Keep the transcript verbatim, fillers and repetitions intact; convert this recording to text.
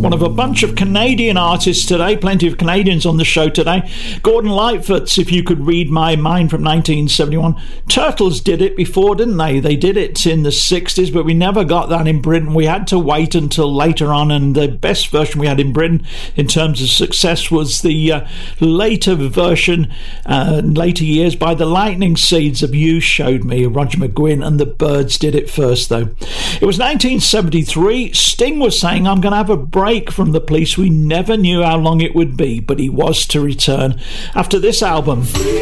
one of a bunch of Canadian artists today. Plenty of Canadians on the show today. Gordon Lightfoot's If You Could Read My Mind from nineteen seventy-one. Turtles did it before, didn't they? They did it in the sixties, but we never got that in Britain. We had to wait until later on, and the best version we had in Britain in terms of success was the uh, later version, uh, later years, by the Lightning Seeds of You Showed Me. Roger McGuinn and the Byrds did it first, though. It was nineteen seventy-three. Sting was saying, I'm going to have a break from the police. We never knew how long it would be, but he was to return after this album.